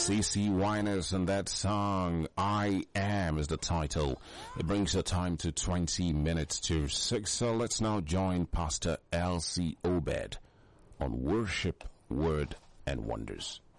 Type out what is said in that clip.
CC Winers, and that song, I Am, is the title. It brings the time to 20 minutes to 6. So let's now join Pastor L.C. Obed on Worship, Word, and Wonders.